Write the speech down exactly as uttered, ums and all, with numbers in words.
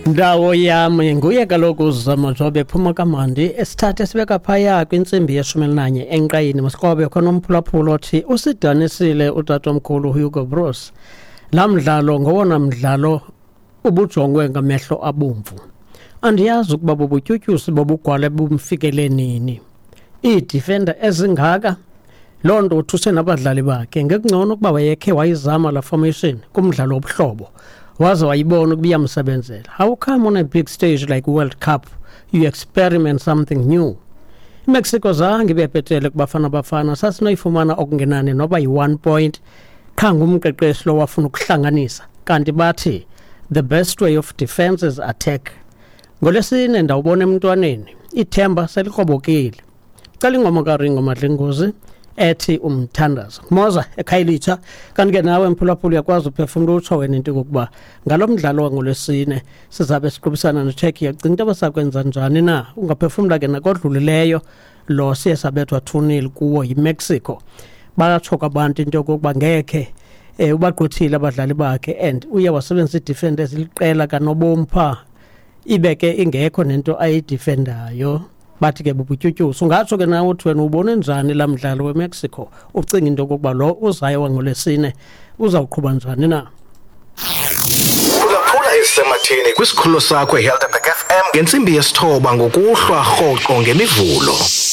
Ndawo yami nguye kaloku Zamajobe ephuma kamandi esithathe esibeka phaya kwintsimbi yeshumi elinanye enqayini Mosikhobe khona umphulaphula othi usidanisile utatomkhulu Hugo Broos. La mdlalo ngowona mdlalo ubujongwe ngamehlo abomvu. Andiyazi ukuba bobutyutyusi bobugwale bumfikele nini. Ii-defender ezingaka loo nto uthuse nabadlali bakhe ngekungcono ukuba wayekhe wayizama la formation kumdlalo obuhlobo waze wayibona ukuba iyamsebenzela. How come on a big stage like World Cup you experiment something new? Mexico zange bephetele kubafana bafana sasinoyifumana okungenani noba yi-one point khanga umqeqeshi lo wafuna ukuhlanganisa kanti bathi the best way of defense is attack. Ngolesine ndawubona emntwaneni ithemba selikrobokile. Cala ingoma kaRingo Madlengozi ethi umthandazo. Moza eKhayelitsha kanti ke nawe mphulaphula uyakwazi uphefumula utsho wena into kokuba ngalo mdlalo wangolesine sizabe siqhubisana neCzechia. Cinga into abasakwenza njani na ungaphefumula ke nakodlulileyo lo siye sabethwa two nil kuwo yiMexico. Bayatsho abantu into kokuba ngekhe eh ubaqothile abadlali bakhe and uye wasebenzisa idefenders iliqela kanobompha ibeke ingekho nento ayidefendayo. Bathi ke bubutyutyusi ungatsho ke nawe uthi wena ubone njani la mdlalo weMexico ucinga into kokuba lo uzayo wangolesine uzawuqhuba njani na? Phulaphula esematheni kwisikhululo sakho eHeldenberg F M ngentsimbi yesithoba ngokuhlwa rhoqo ngemivulo.